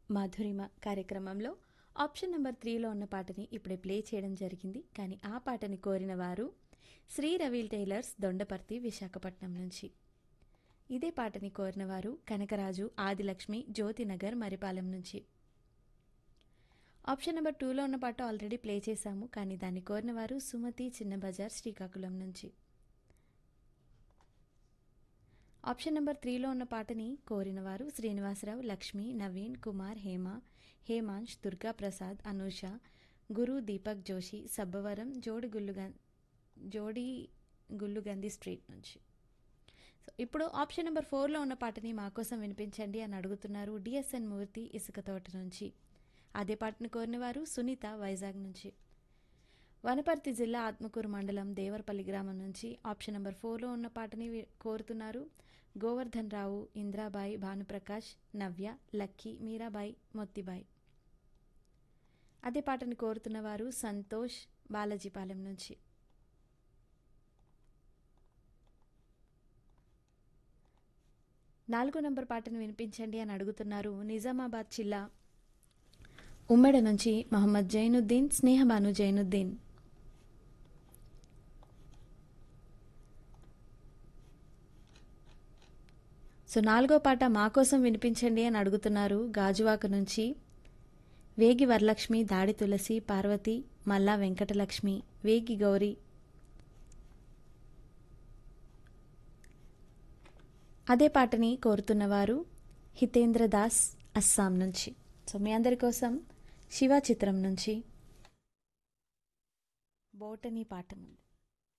మాధురిమ కార్యక్రమంలో option number 3లో ఉన్న పాటని ఇప్పుడే ప్లే చేయడం జరిగింది. కానీ ఆ పాటని కోరిన వారు శ్రీ రవి టైలర్స్, దొండపర్తి, విశాఖపట్నం నుంచి. ఇదే పాటని కోరిన వారు కనకరాజు, ఆదిలక్ష్మి, జ్యోతినగర్, మరిపాలెం నుంచి. ఆప్షన్ నెంబర్ 2లో ఉన్న పాట ఆల్రెడీ ప్లే చేశాము, కానీ దాన్ని కోరిన వారు సుమతి, చిన్న బజార్, శ్రీకాకుళం నుంచి. ఆప్షన్ నెంబర్ 3లో ఉన్న పాటని కోరిన వారు శ్రీనివాసరావు, లక్ష్మి, నవీన్, కుమార్, హేమాంష్, దుర్గా ప్రసాద్, అనూష, గురు, దీపక్ జోషి, సబ్బవరం, జోడి గుల్లుగంది స్ట్రీట్ నుంచి. సో ఇప్పుడు ఆప్షన్ నెంబర్ 4లో ఉన్న పాటని మా కోసం వినిపించండి అని అడుగుతున్నారు డిఎస్ఎన్ మూర్తి, ఇసుకతోట నుంచి. అదే పాటను కోరిన వారు సునీత, వైజాగ్ నుంచి. వనపర్తి జిల్లా ఆత్మకూరు మండలం దేవరపల్లి గ్రామం నుంచి ఆప్షన్ నెంబర్ 4లో ఉన్న పాటని కోరుతున్నారు గోవర్ధన్ రావు, ఇంద్రాబాయి, భానుప్రకాష్, నవ్య, లక్కీ, మీరాబాయి, మొత్తిబాయి. అదే పాటని కోరుతున్న వారు సంతోష్, బాలాజీపాలెం నుంచి. 4వ నంబర్ పాటను వినిపించండి అని అడుగుతున్నారు నిజామాబాద్ జిల్లా ఉమ్మడి నుంచి మహమ్మద్ జైనుద్దీన్, స్నేహబాను జైనుద్దీన్. సో 4వ పాట మా కోసం వినిపించండి అని అడుగుతున్నారు గాజువాక నుంచి వేగి వరలక్ష్మి, దాడి తులసి, పార్వతి, మల్లా వెంకటలక్ష్మి, వేగి గౌరీ. అదే పాటని కోరుతున్నవారు హితేంద్ర దాస్, అస్సాం నుంచి. సో మీ అందరి కోసం శివ చిత్రం నుంచి బోటనీ పాట ఉంది.